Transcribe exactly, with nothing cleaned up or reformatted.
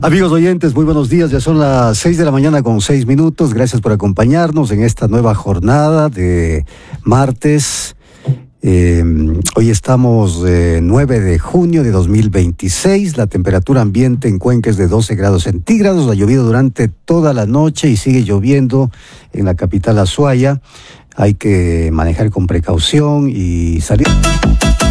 Amigos oyentes, muy buenos días. Ya son las seis de la mañana con seis minutos. Gracias por acompañarnos en esta nueva jornada de martes. Eh, hoy estamos eh, nueve de junio de dos mil veintiséis. La temperatura ambiente en Cuenca es de doce grados centígrados. Ha llovido durante toda la noche y sigue lloviendo en la capital Azuaya. Hay que manejar con precaución y salir.